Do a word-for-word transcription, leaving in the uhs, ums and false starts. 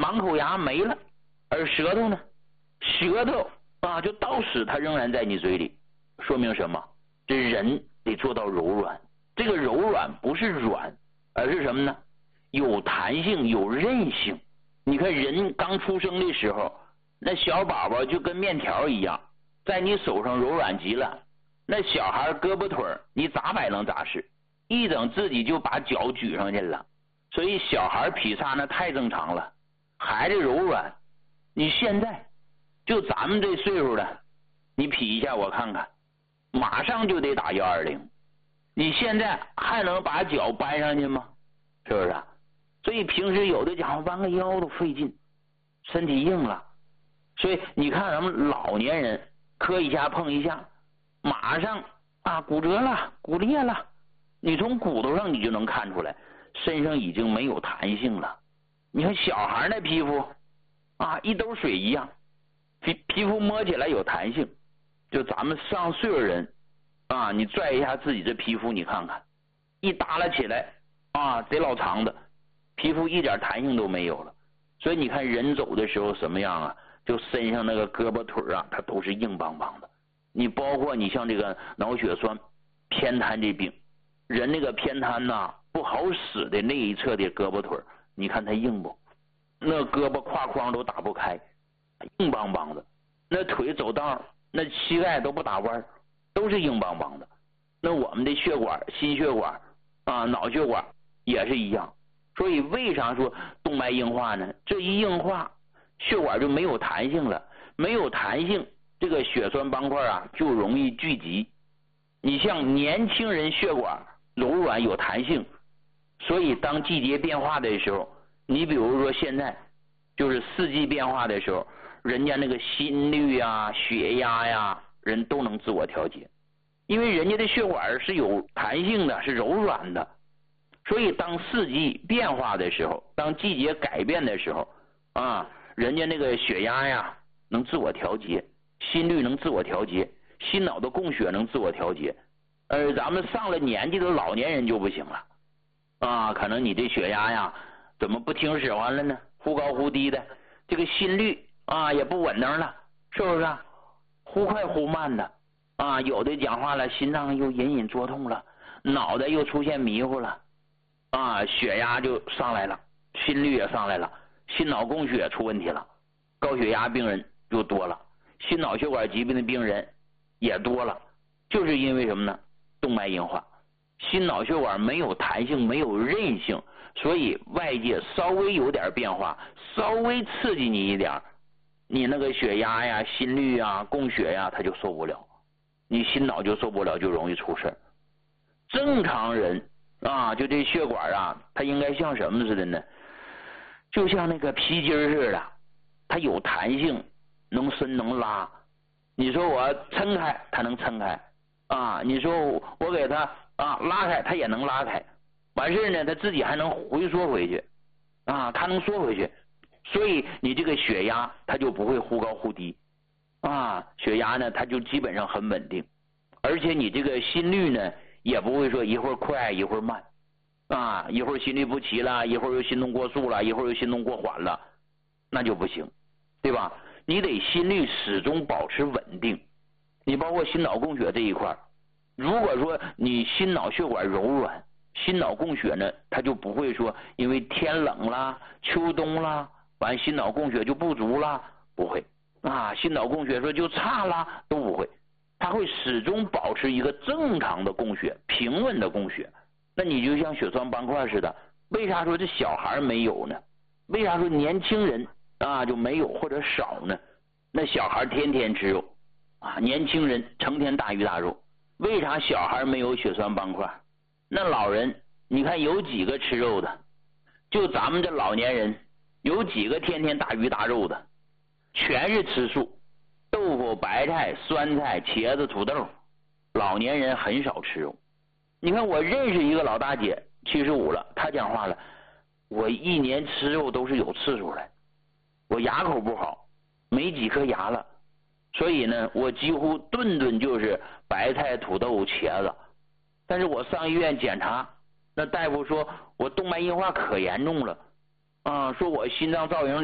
满口牙没了，而舌头呢，舌头啊就到死它仍然在你嘴里，说明什么？这人得做到柔软，这个柔软不是软，而是什么呢？有弹性，有韧性。你看人刚出生的时候，那小宝宝就跟面条一样，在你手上柔软极了。那小孩胳膊腿你咋摆能咋是，一整自己就把脚举上去了。所以小孩劈叉那太正常了，孩子柔软。你现在就咱们这岁数的，你劈一下我看看，马上就得打幺二零。你现在还能把脚搬上去吗？是不是啊？所以平时有的家伙弯个腰都费劲，身体硬了。所以你看咱们老年人磕一下碰一下，马上啊骨折了，骨裂了，你从骨头上你就能看出来，身上已经没有弹性了。你看小孩那皮肤啊，一兜水一样，皮皮肤摸起来有弹性。就咱们上岁数人啊，你拽一下自己这皮肤，你看看，一耷拉起来啊，得老长的，皮肤一点弹性都没有了。所以你看人走的时候什么样啊？就身上那个胳膊腿啊，它都是硬邦邦的。你包括你像这个脑血栓偏瘫这病，人那个偏瘫呐、啊、不好使的那一侧的胳膊腿，你看它硬不？那胳膊胯框都打不开，硬邦邦的。那腿走道那膝盖都不打弯，都是硬邦邦的。那我们的血管，心血管啊，脑血管也是一样。所以为啥说动脉硬化呢？这一硬化，血管就没有弹性了，没有弹性，这个血栓斑块啊就容易聚集。你像年轻人血管柔软有弹性，所以当季节变化的时候，你比如说现在就是四季变化的时候，人家那个心率呀、血压呀，人都能自我调节，因为人家的血管是有弹性的，是柔软的。所以当四季变化的时候，当季节改变的时候啊，人家那个血压呀能自我调节，心率能自我调节，心脑的供血能自我调节。而咱们上了年纪的老年人就不行了啊，可能你这血压呀怎么不听使唤了呢？忽高忽低的，这个心率啊也不稳当了，是不是啊？忽快忽慢的啊，有的讲话了，心脏又隐隐作痛了，脑袋又出现迷糊了啊，血压就上来了，心率也上来了，心脑供血出问题了，高血压病人就多了，心脑血管疾病的病人也多了，就是因为什么呢？动脉硬化，心脑血管没有弹性，没有韧性，所以外界稍微有点变化，稍微刺激你一点，你那个血压呀、心率呀、供血呀，它就受不了，你心脑就受不了，就容易出事。正常人啊，就这血管啊，它应该像什么似的呢？就像那个皮筋似的，它有弹性，能伸能拉。你说我抻开，它能抻开啊；你说我给它啊拉开，它也能拉开。完事呢，它自己还能回缩回去啊，它能缩回去。所以你这个血压它就不会忽高忽低啊，血压呢它就基本上很稳定，而且你这个心率呢也不会说一会儿快一会儿慢啊，一会儿心律不齐了，一会儿又心动过速了，一会儿又心动过缓了，那就不行，对吧？你得心率始终保持稳定。你包括心脑供血这一块，如果说你心脑血管柔软，心脑供血呢它就不会说因为天冷啦、秋冬啦，完心脑供血就不足了，不会啊，心脑供血说就差了，都不会，它会始终保持一个正常的供血，平稳的供血。那你就像血栓斑块似的，为啥说这小孩没有呢？为啥说年轻人啊就没有或者少呢？那小孩天天吃肉啊，年轻人成天大鱼大肉，为啥小孩没有血栓斑块？那老人你看有几个吃肉的？就咱们这老年人有几个天天大鱼大肉的？全是吃素，豆腐、白菜、酸菜、茄子、土豆，老年人很少吃肉。你看我认识一个老大姐，七十五了，她讲话了，我一年吃肉都是有次数的，我牙口不好，没几颗牙了，所以呢我几乎顿顿就是白菜、土豆、茄子。但是我上医院检查，那大夫说我动脉硬化可严重了啊，说我心脏造影